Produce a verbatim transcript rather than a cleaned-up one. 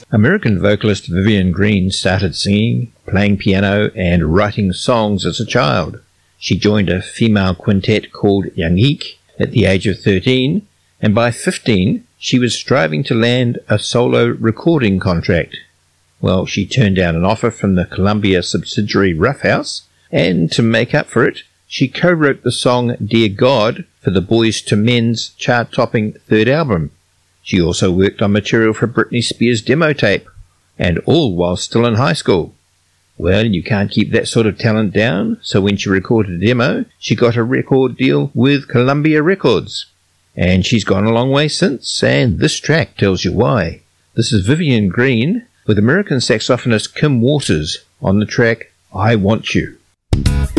American vocalist Vivian Green started singing, playing piano, and writing songs as a child. She joined a female quintet called Yangeek at the age of thirteen, and by fifteen she was striving to land a solo recording contract. Well, she turned down an offer from the Columbia subsidiary Rough House, and to make up for it, she co-wrote the song Dear God for the Boyz two Men's chart-topping third album. She also worked on material for Britney Spears' demo tape, and all while still in high school. Well, you can't keep that sort of talent down, so when she recorded a demo, she got a record deal with Columbia Records. And she's gone a long way since, and this track tells you why. This is Vivian Green with American saxophonist Kim Waters on the track I Want You.